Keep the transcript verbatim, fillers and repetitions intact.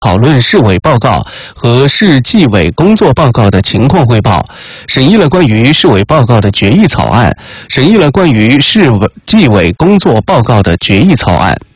讨论市委报告和市纪委工作报告的情况汇报，审议了关于市委报告的决议草案，审议了关于市委纪委工作报告的决议草案。